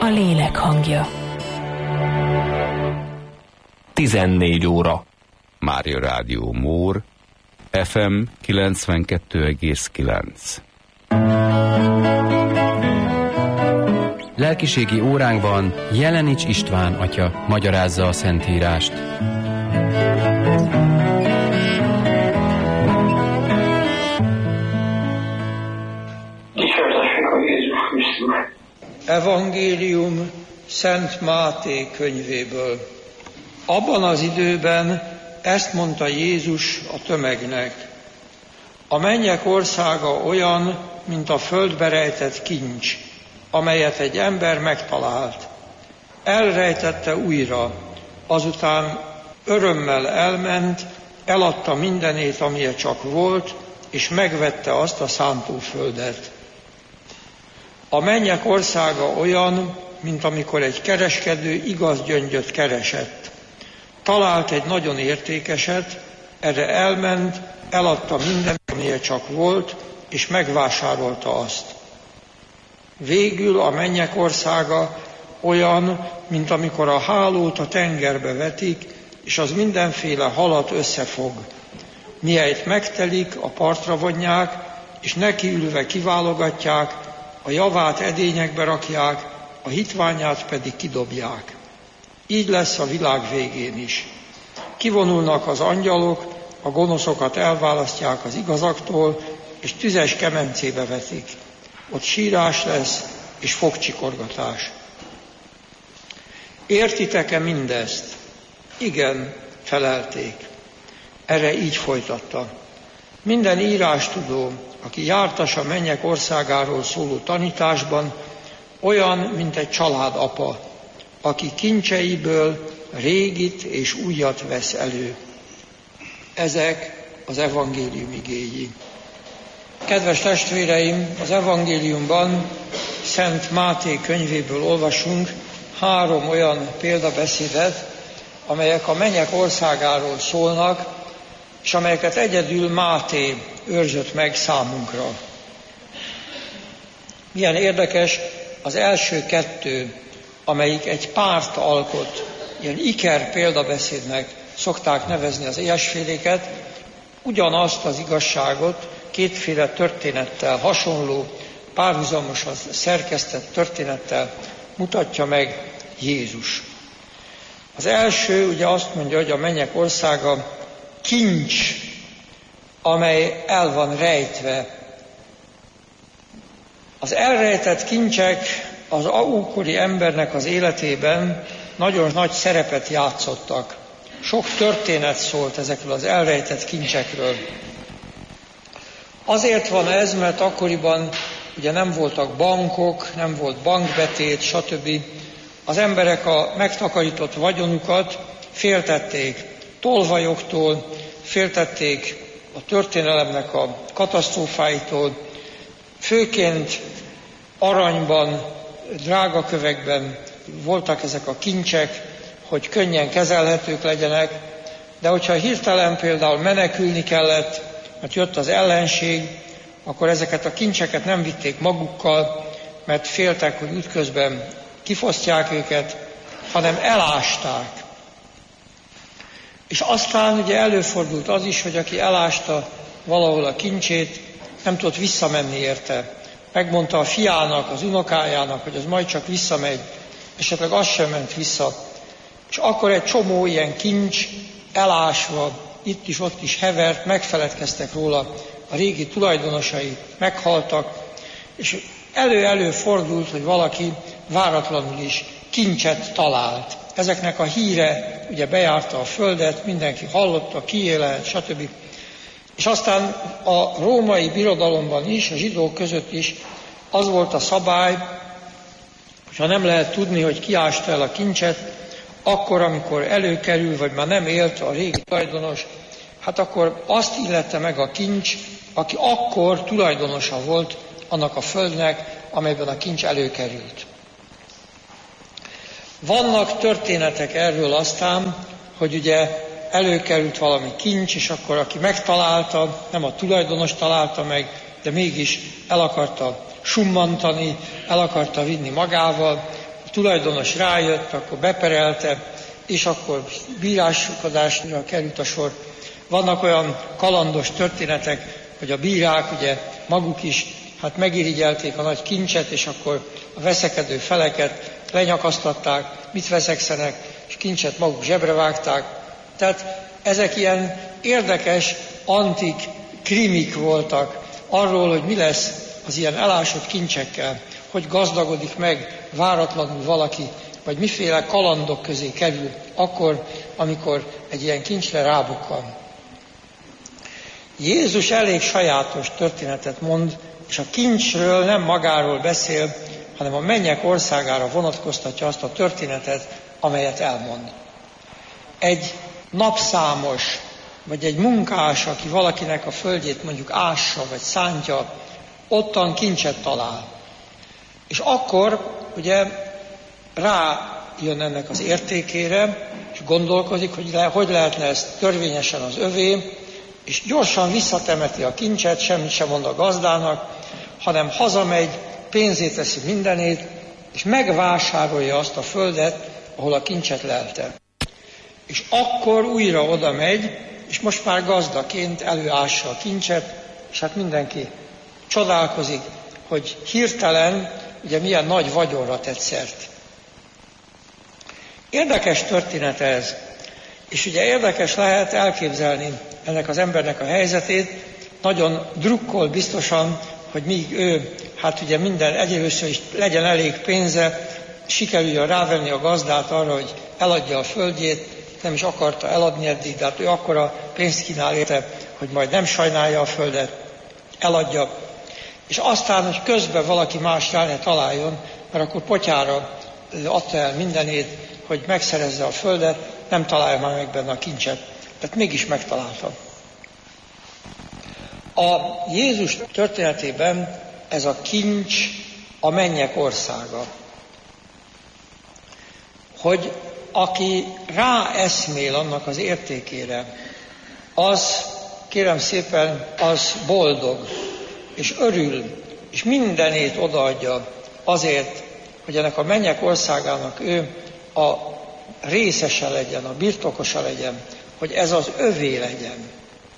lélek hangja. 14 óra. Mária Rádió Mór, FM 92,9. Lelkiségi óránkban Jelenics István atya magyarázza a Szentírást. Dicsértessék a Jézus Krisztus. Evangélium Szent Máté könyvéből. Abban az időben ezt mondta Jézus a tömegnek: a mennyek országa olyan, mint a földbe rejtett kincs, amelyet egy ember megtalált. Elrejtette újra, azután örömmel elment, eladta mindenét, amilyen csak volt, és megvette azt a szántóföldet. A mennyek országa olyan, mint amikor egy kereskedő igaz gyöngyöt keresett. Talált egy nagyon értékeset, erre elment, eladta mindent, amilyen csak volt, és megvásárolta azt. Végül a mennyek országa olyan, mint amikor a hálót a tengerbe vetik, és az mindenféle halat összefog. Mihelyt megtelik, a partra vonják, és nekiülve kiválogatják, a javát edényekbe rakják, a hitványát pedig kidobják. Így lesz a világ végén is. Kivonulnak az angyalok, a gonoszokat elválasztják az igazaktól, és tüzes kemencébe vetik. Ott sírás lesz, és fogcsikorgatás. Értitek-e mindezt? Igen, felelték. Erre így folytatta: minden írástudó, aki jártas a mennyek országáról szóló tanításban, olyan, mint egy családapa, aki kincseiből régit és újat vesz elő. Ezek az evangélium igéi. Kedves testvéreim, az evangéliumban, Szent Máté könyvéből olvasunk 3 olyan példabeszédet, amelyek a mennyek országáról szólnak, és amelyeket egyedül Máté őrzött meg számunkra. Milyen érdekes, az első 2, amelyik egy párt alkot, ilyen iker példabeszédnek szokták nevezni az ilyesféléket, ugyanazt az igazságot 2 történettel, hasonló, párhuzamosan szerkesztett történettel mutatja meg Jézus. Az első ugye azt mondja, hogy a mennyek országa kincs, amely el van rejtve. Az elrejtett kincsek az ókori embernek az életében nagyon nagy szerepet játszottak. Sok történet szólt ezekről az elrejtett kincsekről. Azért van ez, mert akkoriban ugye nem voltak bankok, nem volt bankbetét, stb. Az emberek a megtakarított vagyonukat féltették tolvajoktól, féltették a történelemnek a katasztrófáitól, főként aranyban, drágakövekben voltak ezek a kincsek, hogy könnyen kezelhetők legyenek, de hogyha hirtelen például menekülni kellett, mert jött az ellenség, akkor ezeket a kincseket nem vitték magukkal, mert féltek, hogy útközben kifosztják őket, hanem elásták. És aztán ugye előfordult az is, hogy aki elásta valahol a kincsét, nem tudott visszamenni érte. Megmondta a fiának, az unokájának, hogy az majd csak visszamegy, esetleg az sem ment vissza. És akkor egy csomó ilyen kincs elásva, itt is, ott is hevert, megfeledkeztek róla, a régi tulajdonosai meghaltak, és elő-elő fordult, hogy valaki váratlanul is kincset talált. Ezeknek a híre ugye bejárta a földet, mindenki hallotta, kié lehet, stb. És aztán a római birodalomban is, a zsidók között is az volt a szabály, hogyha nem lehet tudni, hogy ki ásta el a kincset, akkor, amikor előkerül, vagy már nem élt a régi tulajdonos, hát akkor azt illette meg a kincs, aki akkor tulajdonosa volt annak a földnek, amelyben a kincs előkerült. Vannak történetek erről aztán, hogy ugye előkerült valami kincs, és akkor aki megtalálta, nem a tulajdonos találta meg, de mégis el akarta summantani, el akarta vinni magával, a tulajdonos rájött, akkor beperelte, és akkor bíráskodásra került a sor. Vannak olyan kalandos történetek, hogy a bírák ugye maguk is megirigyelték a nagy kincset, és akkor a veszekedő feleket lenyakasztatták, mit veszekszenek, és kincset maguk zsebre vágták. Tehát ezek ilyen érdekes, antik krimik voltak arról, hogy mi lesz az ilyen elásott kincsekkel, hogy gazdagodik meg váratlanul valaki, vagy miféle kalandok közé kerül akkor, amikor egy ilyen kincsre rábukkan. Jézus elég sajátos történetet mond, és a kincsről nem magáról beszél, hanem a mennyek országára vonatkoztatja azt a történetet, amelyet elmond. Egy napszámos, vagy egy munkás, aki valakinek a földjét mondjuk ássa, vagy szántja, ottan kincset talál. És akkor ugye rájön ennek az értékére, és gondolkozik, hogy lehetne ezt törvényesen az övé, és gyorsan visszatemeti a kincset, semmit sem mond a gazdának, hanem hazamegy, pénzét teszi mindenét, és megvásárolja azt a földet, ahol a kincset lelte. És akkor újra oda megy, és most már gazdaként előássa a kincset, és mindenki csodálkozik, hogy hirtelen ugye milyen nagy vagyonra tett szert. Érdekes történet ez, és ugye érdekes lehet elképzelni ennek az embernek a helyzetét, nagyon drukkol biztosan, hogy míg ő, ugye minden először is legyen elég pénze, sikerüljön rávenni a gazdát arra, hogy eladja a földjét, nem is akarta eladni eddig, de ő akkora pénzt kínál érte, hogy majd nem sajnálja a földet, eladja. És aztán, hogy közben valaki más rá ne találjon, mert akkor potyára adta el mindenét, hogy megszerezze a földet, nem találja már meg benne a kincset. Tehát mégis megtalálta. A Jézus történetében ez a kincs a mennyek országa. Hogy aki ráeszmél annak az értékére, az, kérem szépen, az boldog, és örül, és mindenét odaadja azért, hogy ennek a mennyek országának ő a részese legyen, a birtokosa legyen, hogy ez az övé legyen.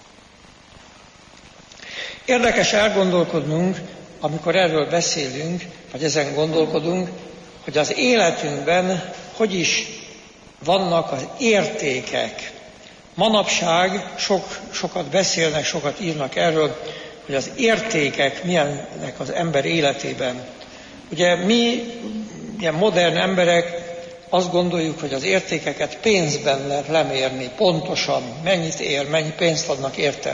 Érdekes elgondolkodnunk, amikor erről beszélünk, vagy ezen gondolkodunk, hogy az életünkben hogy is vannak az értékek. Manapság sokat beszélnek, sokat írnak erről, hogy az értékek milyenek az ember életében. Ugye mi, ilyen modern emberek, azt gondoljuk, hogy az értékeket pénzben lehet lemérni, pontosan mennyit ér, mennyi pénzt adnak érte.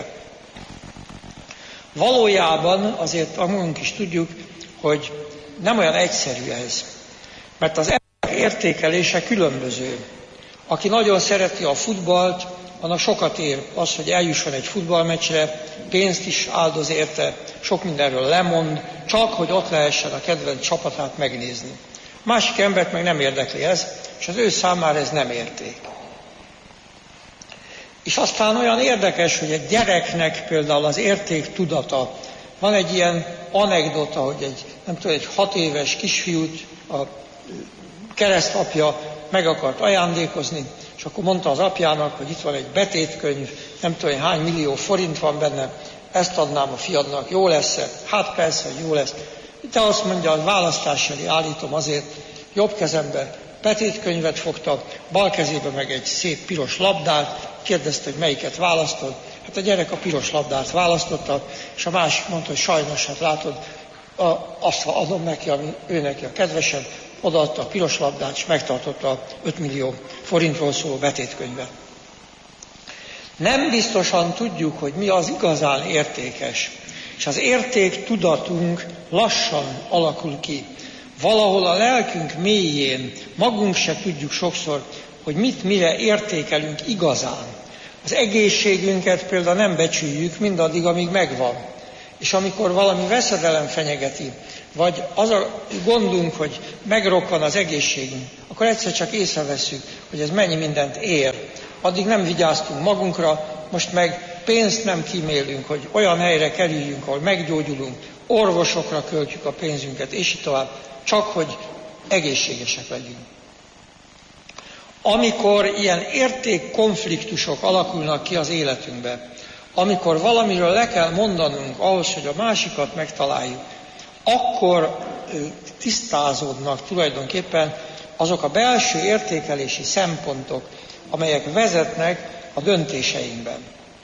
Valójában azért magunk is tudjuk, hogy nem olyan egyszerű ez, mert az emberek értékelése különböző. Aki nagyon szereti a futballt, annak sokat ér az, hogy eljusson egy futballmeccsre, pénzt is áldoz érte, sok mindenről lemond, csak hogy ott lehessen a kedvenc csapatát megnézni. Másik embert meg nem érdekli ez, és az ő számára ez nem érték. És aztán olyan érdekes, hogy egy gyereknek például az érték tudata. Van egy ilyen anekdota, hogy egy 6 éves kisfiút a keresztapja meg akart ajándékozni, és akkor mondta az apjának, hogy itt van egy betétkönyv, nem tudom, hány millió forint van benne, ezt adnám a fiadnak, jó lesz-e? Hát persze, hogy jó lesz. De azt mondja, a választás elé állítom azért, jobb kezembe betétkönyvet fogta, bal kezébe meg egy szép piros labdát, kérdezte, hogy melyiket választod. Hát a gyerek a piros labdát választotta, és a másik mondta, hogy sajnos, hát látod, azt adom neki, ami ő neki a kedvesebb, odaadta a piros labdát, és megtartotta 5 millió forintról szóló betétkönyvet. Nem biztosan tudjuk, hogy mi az igazán értékes, és az érték tudatunk lassan alakul ki. Valahol a lelkünk mélyén magunk se tudjuk sokszor, hogy mit mire értékelünk igazán. Az egészségünket például nem becsüljük mindaddig, amíg megvan. És amikor valami veszedelem fenyegeti, vagy az a gondunk, hogy megrokkan az egészségünk, akkor egyszer csak észrevesszük, hogy ez mennyi mindent ér. Addig nem vigyáztunk magunkra, most meg pénzt nem kímélünk, hogy olyan helyre kerüljünk, ahol meggyógyulunk, orvosokra költjük a pénzünket, és így tovább. Csak hogy egészségesek legyünk. Amikor ilyen értékkonfliktusok alakulnak ki az életünkbe, amikor valamiről le kell mondanunk ahhoz, hogy a másikat megtaláljuk, akkor tisztázódnak tulajdonképpen azok a belső értékelési szempontok, amelyek vezetnek a döntéseinkben.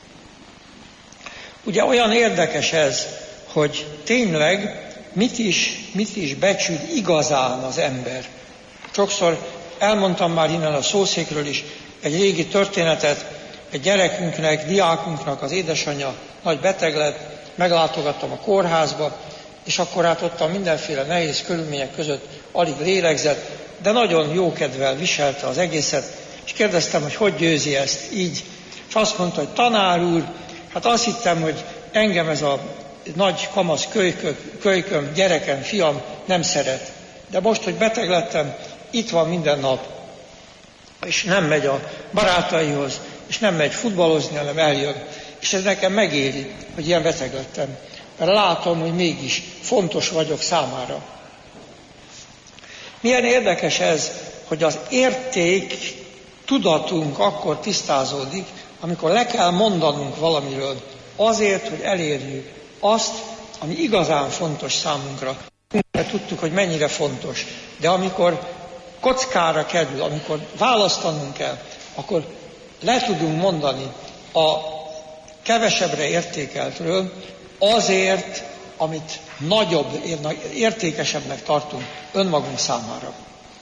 Ugye olyan érdekes ez, hogy tényleg mit is becsül igazán az ember. Sokszor elmondtam már innen a szószékről is egy régi történetet, egy gyerekünknek, diákunknak az édesanyja nagy beteg lett, meglátogattam a kórházba, és akkor hát ott a mindenféle nehéz körülmények között alig lélegzett, de nagyon jókedvel viselte az egészet, és kérdeztem, hogy győzi ezt így. És azt mondta, hogy tanár úr, hát azt hittem, hogy engem ez a nagy kamasz kölyköm, gyerekem, fiam nem szeret. De most, hogy beteg lettem, itt van minden nap, és nem megy a barátaihoz, és nem megy futballozni, hanem eljön. És ez nekem megéri, hogy ilyen beteg lettem. Mert látom, hogy mégis fontos vagyok számára. Milyen érdekes ez, hogy az érték tudatunk akkor tisztázódik, amikor le kell mondanunk valamiről, azért, hogy elérjük azt, ami igazán fontos számunkra. Tudtuk, hogy mennyire fontos, de amikor kockára kerül, amikor választanunk kell, akkor le tudunk mondani a kevesebbre értékeltről azért, amit nagyobb, értékesebbnek tartunk önmagunk számára.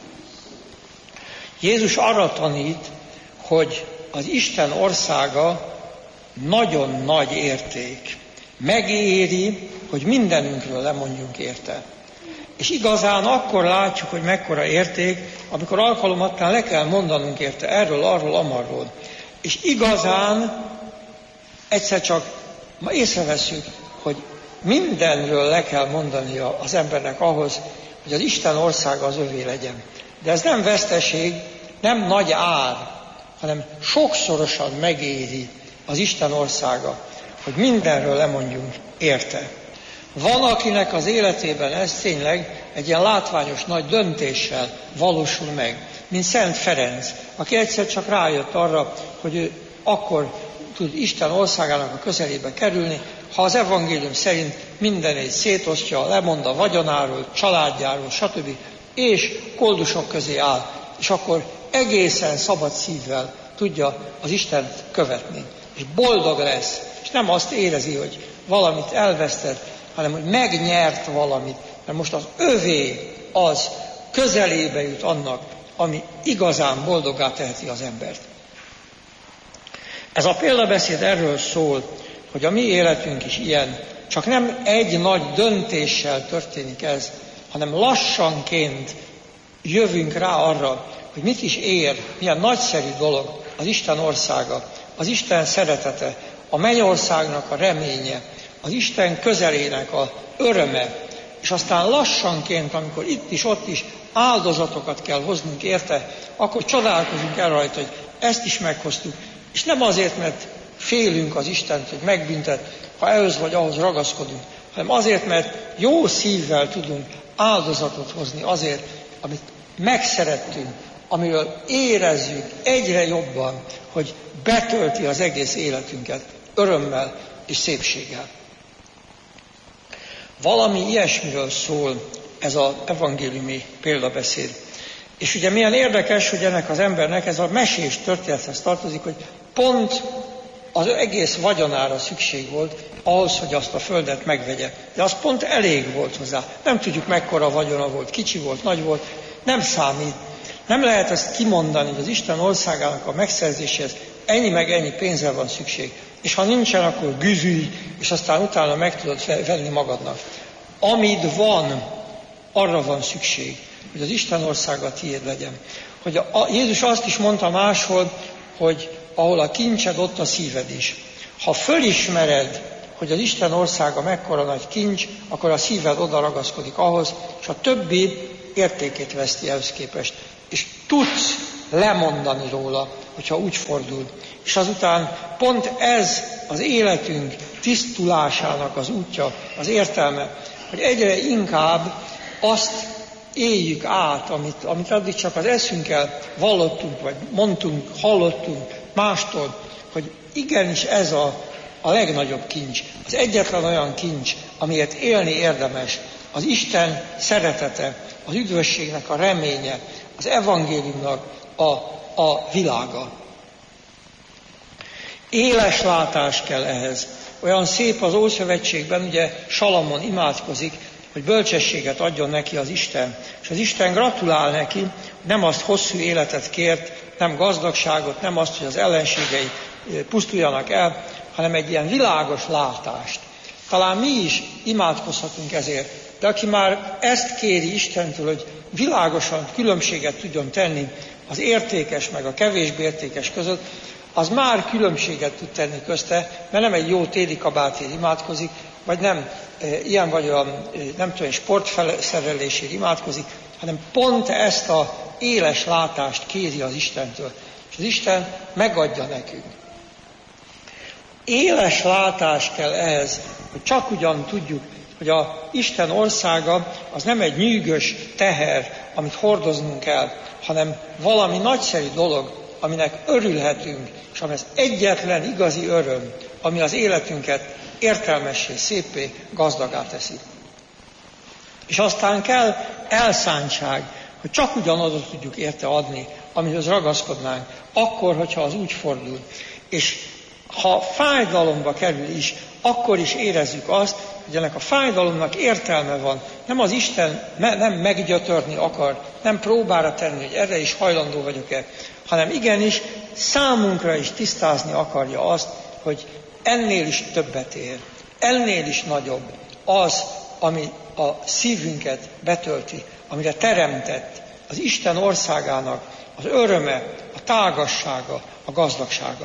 Jézus arra tanít, hogy az Isten országa nagyon nagy érték. Megéri, hogy mindenünkről lemondjunk érte. És igazán akkor látjuk, hogy mekkora érték, amikor alkalomattán le kell mondanunk érte erről, arról, amarról. És igazán egyszer csak ma észreveszünk, hogy mindenről le kell mondania az embernek ahhoz, hogy az Isten országa az övé legyen. De ez nem veszteség, nem nagy ár, hanem sokszorosan megéri az Isten országa, hogy mindenről lemondjunk érte. Van, akinek az életében ez tényleg egy ilyen látványos nagy döntéssel valósul meg, mint Szent Ferenc, aki egyszer csak rájött arra, hogy ő akkor tud Isten országának a közelébe kerülni, ha az evangélium szerint mindenét szétosztja, lemond a vagyonáról, családjáról, stb. És koldusok közé áll, és akkor egészen szabad szívvel tudja az Istent követni. És boldog lesz, és nem azt érezi, hogy valamit elvesztett, hanem hogy megnyert valamit, mert most az övé az közelébe jut annak, ami igazán boldoggá teheti az embert. Ez a példabeszéd erről szól, hogy a mi életünk is ilyen, csak nem egy nagy döntéssel történik ez, hanem lassanként jövünk rá arra, hogy mit is ér, milyen nagyszerű dolog az Isten országa, az Isten szeretete, a mennyországnak a reménye, az Isten közelének a öröme, és aztán lassanként, amikor itt is, ott is áldozatokat kell hoznunk érte, akkor csodálkozunk el rajta, hogy ezt is meghoztuk, és nem azért, mert félünk az Istent, hogy megbüntet, ha ehhez vagy ahhoz ragaszkodunk, hanem azért, mert jó szívvel tudunk áldozatot hozni azért, amit megszerettünk, amiről érezzük egyre jobban, hogy betölti az egész életünket örömmel és szépséggel. Valami ilyesmiről szól ez az evangéliumi példabeszéd. És ugye milyen érdekes, hogy ennek az embernek ez a mesés történethez tartozik, hogy pont az egész vagyonára szükség volt ahhoz, hogy azt a földet megvegye. De az pont elég volt hozzá. Nem tudjuk, mekkora vagyona volt, kicsi volt, nagy volt, nem számít. Nem lehet ezt kimondani, hogy az Isten országának a megszerzéséhez ennyi meg ennyi pénzre van szükség. És ha nincsen, akkor güzülj, és aztán utána meg tudod venni magadnak. Amit van, arra van szükség, hogy az Isten országa tiéd legyen. Hogy Jézus azt is mondta máshol, hogy ahol a kincsed, ott a szíved is. Ha fölismered, hogy az Isten országa mekkora nagy kincs, akkor a szíved oda ragaszkodik ahhoz, és a többi értékét veszti ehhez képest. És tudsz lemondani róla, hogyha úgy fordul. És azután pont ez az életünk tisztulásának az útja, az értelme, hogy egyre inkább azt éljük át, amit addig csak az eszünkkel vallottunk, vagy mondtunk, hallottunk mástól, hogy igenis ez a legnagyobb kincs, az egyetlen olyan kincs, amiért élni érdemes, az Isten szeretete, az üdvösségnek a reménye, az evangéliumnak a világa. Éles látás kell ehhez. Olyan szép az Ószövetségben, ugye Salamon imádkozik, hogy bölcsességet adjon neki az Isten. És az Isten gratulál neki, nem azt hosszú életet kért, nem gazdagságot, nem azt, hogy az ellenségei pusztuljanak el, hanem egy ilyen világos látást. Talán mi is imádkozhatunk ezért, de aki már ezt kéri Istentől, hogy világosan különbséget tudjon tenni az értékes meg a kevésbé értékes között, az már különbséget tud tenni közte, mert nem egy jó téli kabátért imádkozik, vagy nem ilyen vagy olyan, nem tudom, sportszerelésért imádkozik, hanem pont ezt az éles látást kéri az Istentől. És az Isten megadja nekünk. Éles látás kell ehhez, hogy csak ugyan tudjuk, hogy az Isten országa az nem egy nyűgös teher, amit hordoznunk kell, hanem valami nagyszerű dolog, aminek örülhetünk, és ami az egyetlen igazi öröm, ami az életünket értelmessé, szépé, gazdagá teszi. És aztán kell elszántság, hogy csak ugyanoda tudjuk érte adni, amihez ragaszkodnánk, akkor, hogyha az úgy fordul. És ha fájdalomba kerül is, akkor is érezzük azt, hogy ennek a fájdalomnak értelme van. Nem az Isten nem meggyötörni akar, nem próbára tenni, hogy erre is hajlandó vagyok-e, hanem igenis számunkra is tisztázni akarja azt, hogy ennél is többet ér, ennél is nagyobb az, ami a szívünket betölti, amire teremtett az Isten országának az öröme, a tágassága, a gazdagsága.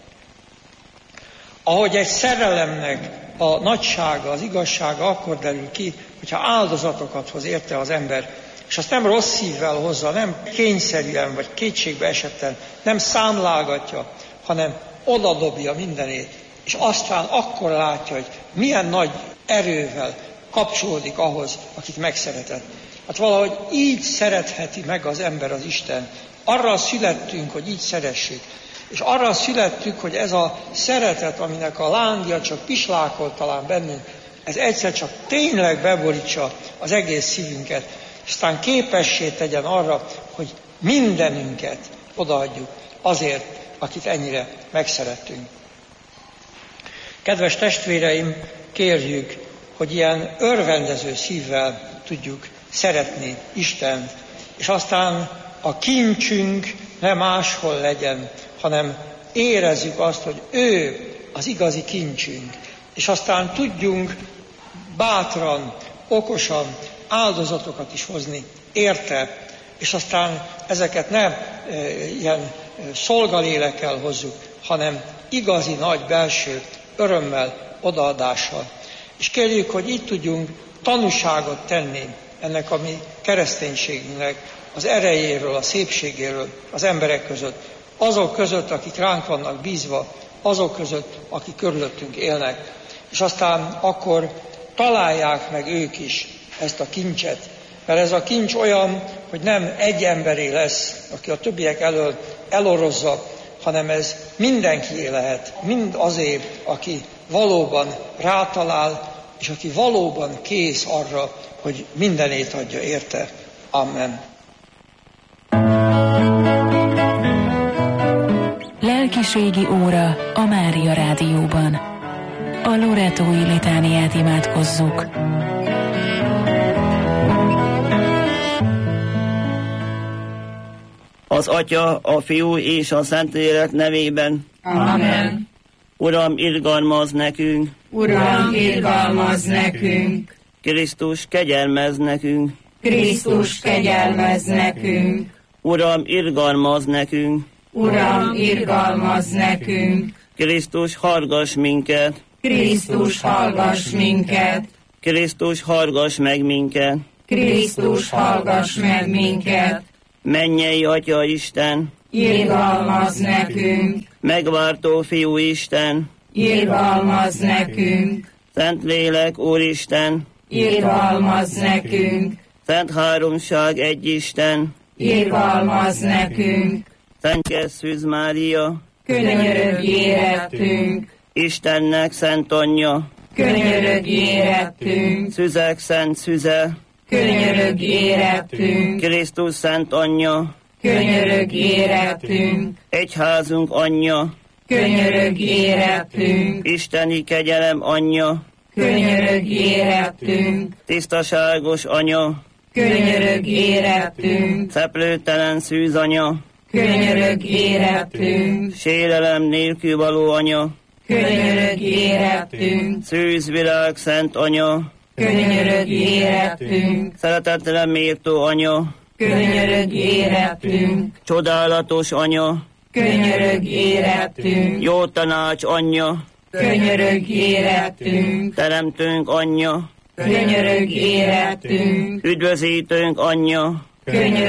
Ahogy egy szerelemnek a nagysága, az igazsága akkor derül ki, hogyha áldozatokat hoz érte az ember, és azt nem rossz szívvel hozza, nem kényszerűen vagy kétségbe esetten, nem számlálgatja, hanem odadobja mindenét, és aztán akkor látja, hogy milyen nagy erővel kapcsolódik ahhoz, akit megszeretett. Hát valahogy így szeretheti meg az ember az Isten. Arra születtünk, hogy így szeressük. És arra születtük, hogy ez a szeretet, aminek a lángja csak pislákol talán bennünk, ez egyszer csak tényleg beborítsa az egész szívünket, és aztán képessé tegyen arra, hogy mindenünket odaadjuk azért, akit ennyire megszerettünk. Kedves testvéreim, kérjük, hogy ilyen örvendező szívvel tudjuk szeretni Istent, és aztán a kincsünk ne máshol legyen, hanem érezzük azt, hogy ő az igazi kincsünk, és aztán tudjunk bátran, okosan áldozatokat is hozni érte, és aztán ezeket nem ilyen szolgalélekkel hozzuk, hanem igazi nagy belső örömmel, odaadással. És kérjük, hogy így tudjunk tanúságot tenni ennek a mi kereszténységünknek az erejéről, a szépségéről az emberek között, azok között, akik ránk vannak bízva, azok között, akik körülöttünk élnek. És aztán akkor találják meg ők is ezt a kincset, mert ez a kincs olyan, hogy nem egy emberé lesz, aki a többiek elől elorozza, hanem ez mindenkié lehet, mind azért, aki valóban rátalál, és aki valóban kész arra, hogy mindenét adja érte. Amen. Lelkiségi óra a Mária Rádióban. A Loretói litániát imádkozzuk. Az Atya, a Fiú és a Szentlélek nevében. Amen. Uram, irgalmazz nekünk. Uram, irgalmazz nekünk. Krisztus, kegyelmezz nekünk. Krisztus, kegyelmezz nekünk. Uram, irgalmazz nekünk. Uram, irgalmazz nekünk. Krisztus, hallgass minket. Krisztus, hallgass minket. Krisztus, hallgass meg minket. Krisztus, hallgass meg minket. Mennyei Atya Isten, irgalmazz nekünk. Megváltó Fiú Isten, irgalmazz nekünk. Szentlélek Úristen, irgalmazz nekünk. Szent Háromság, egy Isten, irgalmazz nekünk. Szent Szűz Mária, Könyörögj érettünk. Istennek Szent Anyja, Könyörögj érettünk. Szüzek Szent Szüze, Könyörögj érettünk. Krisztus Szent Anyja, Könyörögj érettünk. Egyházunk Anyja, Könyörögj érettünk. Isteni kegyelem Anyja, Könyörögj érettünk. Tisztaságos Anya, Könyörögj érettünk. szeplőtelen Szűz Anya, Könyörögj érettünk. sérelem nélkül való Anya, Könyörögj érettünk. Szűz Világ Szent Anya, Könyörögj érettünk. szeretetre méltó Anya, Könyörögj érettünk. csodálatos Anya, Könyörögj érettünk. jó tanács Anyja, Könyörögj érettünk. teremtőnk Anyja, Könyörögj érettünk. üdvözítőnk Anyja, Könyörögj